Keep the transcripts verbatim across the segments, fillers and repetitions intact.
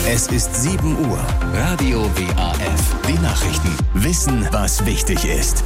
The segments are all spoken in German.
Es ist sieben Uhr. Radio W A F. Die Nachrichten. Wissen, was wichtig ist.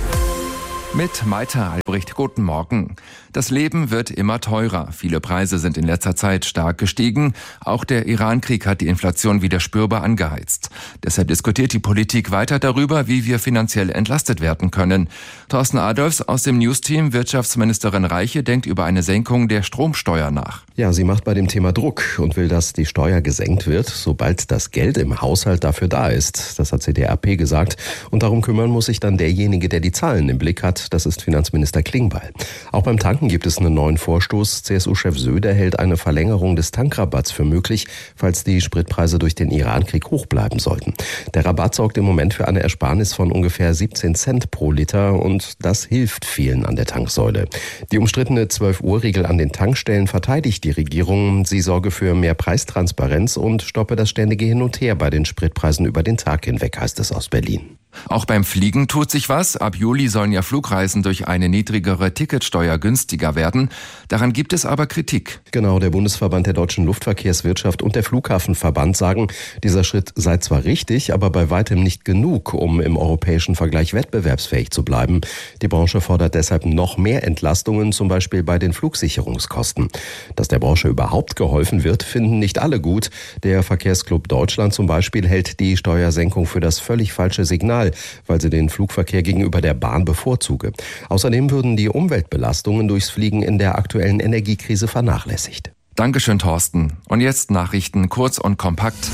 Mit Maita Albrecht, guten Morgen. Das Leben wird immer teurer. Viele Preise sind in letzter Zeit stark gestiegen. Auch der Iran-Krieg hat die Inflation wieder spürbar angeheizt. Deshalb diskutiert die Politik weiter darüber, wie wir finanziell entlastet werden können. Thorsten Adolfs aus dem News-Team, Wirtschaftsministerin Reiche, denkt über eine Senkung der Stromsteuer nach. Ja, sie macht bei dem Thema Druck und will, dass die Steuer gesenkt wird, sobald das Geld im Haushalt dafür da ist. Das hat C D R P gesagt. Und darum kümmern muss sich dann derjenige, der die Zahlen im Blick hat. Das ist Finanzminister Klingbeil. Auch beim Tanken gibt es einen neuen Vorstoß. C S U-Chef Söder hält eine Verlängerung des Tankrabatts für möglich, falls die Spritpreise durch den Iran-Krieg hoch bleiben sollten. Der Rabatt sorgt im Moment für eine Ersparnis von ungefähr siebzehn Cent pro Liter und das hilft vielen an der Tanksäule. Die umstrittene zwölf Uhr Regel an den Tankstellen verteidigt die Regierung. Sie sorge für mehr Preistransparenz und stoppe das ständige Hin und Her bei den Spritpreisen über den Tag hinweg, heißt es aus Berlin. Auch beim Fliegen tut sich was. Ab Juli sollen ja Flugreisen durch eine niedrigere Ticketsteuer günstiger werden. Daran gibt es aber Kritik. Genau, der Bundesverband der deutschen Luftverkehrswirtschaft und der Flughafenverband sagen, dieser Schritt sei zwar richtig, aber bei weitem nicht genug, um im europäischen Vergleich wettbewerbsfähig zu bleiben. Die Branche fordert deshalb noch mehr Entlastungen, zum Beispiel bei den Flugsicherungskosten. Dass der Branche überhaupt geholfen wird, finden nicht alle gut. Der Verkehrsclub Deutschland zum Beispiel hält die Steuersenkung für das völlig falsche Signal, weil sie den Flugverkehr gegenüber der Bahn bevorzuge. Außerdem würden die Umweltbelastungen durchs Fliegen in der aktuellen Energiekrise vernachlässigt. Dankeschön, Thorsten. Und jetzt Nachrichten kurz und kompakt.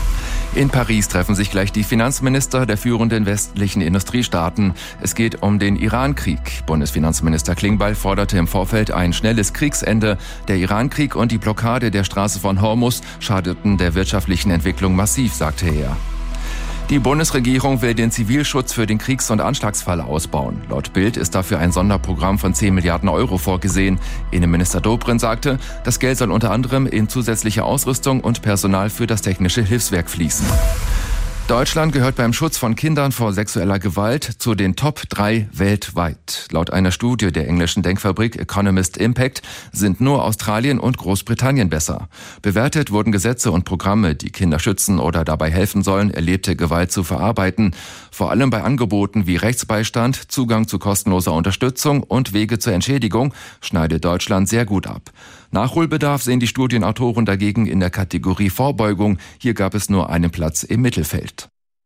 In Paris treffen sich gleich die Finanzminister der führenden westlichen Industriestaaten. Es geht um den Iran-Krieg. Bundesfinanzminister Klingbeil forderte im Vorfeld ein schnelles Kriegsende. Der Iran-Krieg und die Blockade der Straße von Hormuz schadeten der wirtschaftlichen Entwicklung massiv, sagte er. Die Bundesregierung will den Zivilschutz für den Kriegs- und Anschlagsfall ausbauen. Laut Bild ist dafür ein Sonderprogramm von zehn Milliarden Euro vorgesehen. Innenminister Dobrindt sagte, das Geld soll unter anderem in zusätzliche Ausrüstung und Personal für das technische Hilfswerk fließen. Deutschland gehört beim Schutz von Kindern vor sexueller Gewalt zu den Top drei weltweit. Laut einer Studie der englischen Denkfabrik Economist Impact sind nur Australien und Großbritannien besser. Bewertet wurden Gesetze und Programme, die Kinder schützen oder dabei helfen sollen, erlebte Gewalt zu verarbeiten. Vor allem bei Angeboten wie Rechtsbeistand, Zugang zu kostenloser Unterstützung und Wege zur Entschädigung schneidet Deutschland sehr gut ab. Nachholbedarf sehen die Studienautoren dagegen in der Kategorie Vorbeugung. Hier gab es nur einen Platz im Mittelfeld.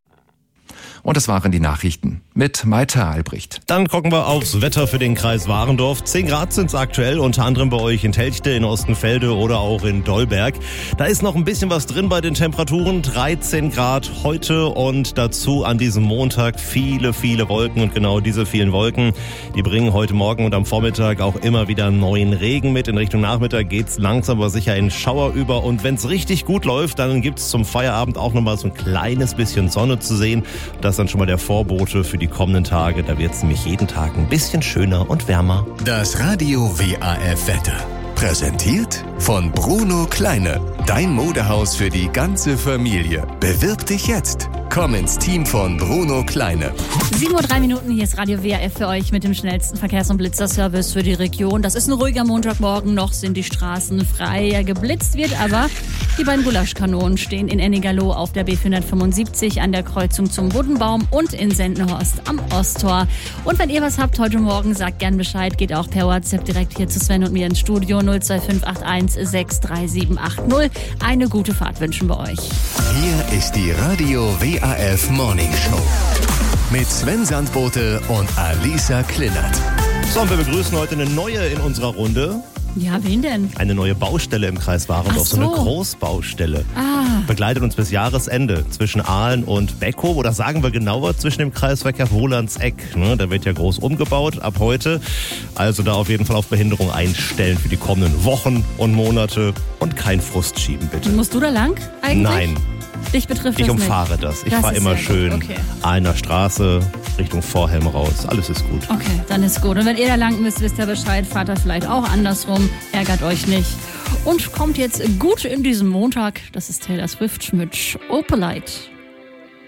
Und das waren die Nachrichten mit Maita Albrecht. Dann gucken wir aufs Wetter für den Kreis Warendorf. zehn Grad sind es aktuell, unter anderem bei euch in Telchte, in Ostenfelde oder auch in Dolberg. Da ist noch ein bisschen was drin bei den Temperaturen. dreizehn Grad heute und dazu an diesem Montag viele, viele Wolken. Und genau diese vielen Wolken, die bringen heute Morgen und am Vormittag auch immer wieder neuen Regen mit. In Richtung Nachmittag geht's langsam aber sicher in Schauer über. Und wenn es richtig gut läuft, dann gibt's zum Feierabend auch nochmal so ein kleines bisschen Sonne zu sehen. Das ist dann schon mal der Vorbote für die kommenden Tage. Da wird es nämlich jeden Tag ein bisschen schöner und wärmer. Das Radio W A F Wetter. Präsentiert von Bruno Kleine. Dein Modehaus für die ganze Familie. Bewirb dich jetzt. Komm ins Team von Bruno Kleine. sieben Uhr drei Minuten, hier ist Radio W A F für euch mit dem schnellsten Verkehrs- und Blitzerservice für die Region. Das ist ein ruhiger Montagmorgen, noch sind die Straßen frei. Geblitzt wird aber, die beiden Gulaschkanonen stehen in Ennigerloh auf der B vierhundertfünfundsiebzig an der Kreuzung zum Buddenbaum und in Sendenhorst am Osttor. Und wenn ihr was habt heute Morgen, sagt gern Bescheid, geht auch per WhatsApp direkt hier zu Sven und mir ins Studio null zwei fünf acht eins sechs drei sieben acht null. Eine gute Fahrt wünschen wir euch. Hier ist die Radio W A F Morning Show mit Sven Sandbote und Alisa Klillert. So, und wir begrüßen heute eine neue in unserer Runde. Ja, wen denn? Eine neue Baustelle im Kreis Warendorf, so. so eine Großbaustelle. Ah. Begleitet uns bis Jahresende zwischen Aalen und Beckow, oder sagen wir genauer zwischen dem Kreisverkehr Wohlandseck. Ne, da wird ja groß umgebaut ab heute. Also da auf jeden Fall auf Behinderung einstellen für die kommenden Wochen und Monate und kein Frust schieben, bitte. Musst du da lang eigentlich? Nein. Dich betrifft Ich das umfahre nicht. das. Ich Das fahre ist immer sehr schön gut. Okay. einer Straße Richtung Vorhelm raus. Alles ist gut. Okay, dann ist gut. Und wenn ihr da lang müsst, wisst ihr Bescheid, fahrt da vielleicht auch andersrum. Ärgert euch nicht. Und kommt jetzt gut in diesen Montag. Das ist Taylor Swift mit Opalite.